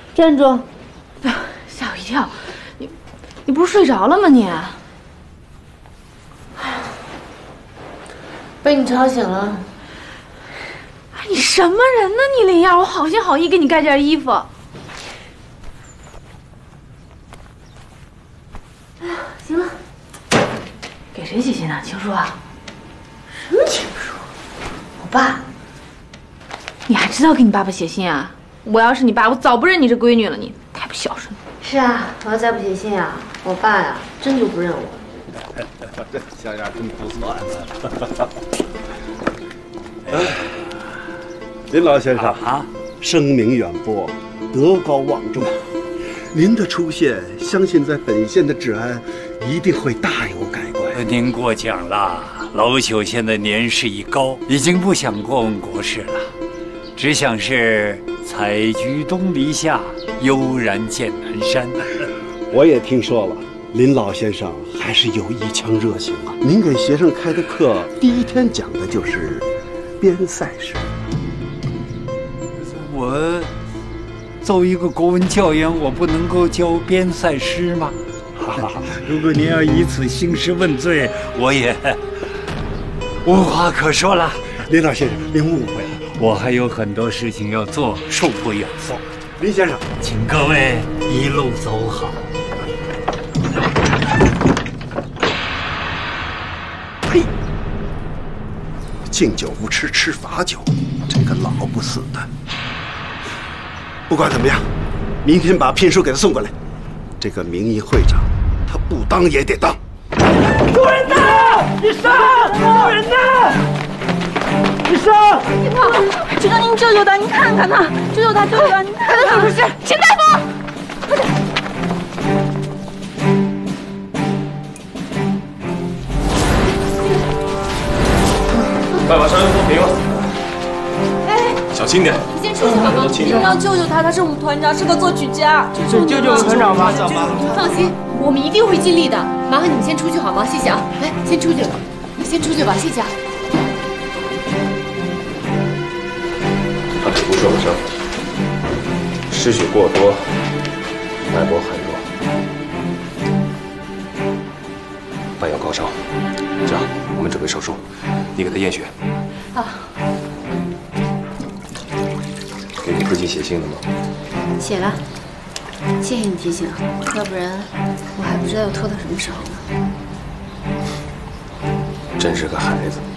站住！ 哎呀，吓我一跳！你不是睡着了吗你？ 被你吵醒了。 哎，你什么人呢你林燕？我好心好意给你盖件衣服。哎呀，行了。给谁写信呢？情书啊？ 什么情书？我爸。 你还知道给你爸爸写信啊？我要是你爸，我早不认你这闺女了。你太不孝顺了。 是啊，我要再不写信啊，我爸呀真就不认我。 这小样真不错林老先生啊， 声名远播，德高望重。您的出现，相信在本县的治安一定会大有改观。 您过奖了，老朽现在年事已高，已经不想过问国事了，只想是采菊东篱下，悠然见南山。 我也听说了，林老先生还是有一腔热情啊。您给学生开的课，第一天讲的就是边塞诗。 我作为一个国文教员，我不能够教边塞诗吗？如果您要以此兴师问罪，我也无话可说了。 林老先生，您误会了， 我还有很多事情要做，恕不远送。 林先生， 请各位一路走好。 呸！敬酒不吃吃罚酒，这个老不死的。不管怎么样，明天把聘书给他送过来。这个名义会长，他不当也得当。 救人呐！医生，救人呐！医生， 警官，求求您救救他，您看看他，救救他，救救他，您看他怎么回事？请大夫，快点！ 快把伤员脱平了！ 哎， 小心点！ 你先出去好吗？你一定要救救他，他是我们团长，是个作曲家。 救救团长吧！ 放心，我们一定会尽力的。麻烦你们先出去好吗？谢谢啊！来，先出去，你先出去吧，谢谢啊。 他腿部受了伤，失血过多，脉搏很弱，伴有高烧。这样，我们准备手术，你给他验血。 好。 给你父亲写信了吗？ 写了，谢谢你提醒，要不然我还不知道要拖到什么时候呢。 真是个孩子。